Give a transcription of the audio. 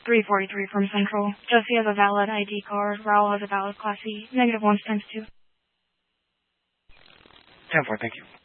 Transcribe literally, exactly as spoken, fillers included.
three forty-three from Central. Jesse has a valid I D card. Raul has a valid Class E. Negative ones times two. ten four, thank you.